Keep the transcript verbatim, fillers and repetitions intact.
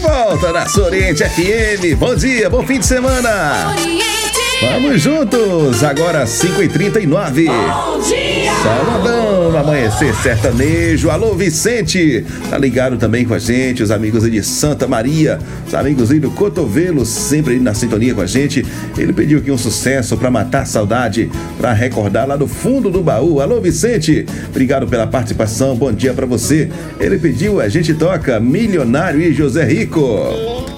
volta na sua Oriente F M. Bom dia, bom fim de semana. Vamos juntos, agora cinco e trinta e nove. Bom dia! Sabadão, amanhecer sertanejo. Alô, Vicente, tá ligado também com a gente, os amigos aí de Santa Maria, os amigos aí do Cotovelo, sempre aí na sintonia com a gente. Ele pediu aqui um sucesso pra matar a saudade, pra recordar lá do fundo do baú. Alô, Vicente, obrigado pela participação, bom dia pra você. Ele pediu, a gente toca Milionário e José Rico.